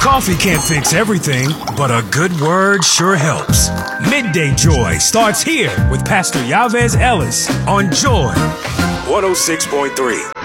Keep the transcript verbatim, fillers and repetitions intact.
Coffee can't fix everything, but a good word sure helps. Midday Joy starts here with Pastor Yavez Ellis on Joy one oh six point three.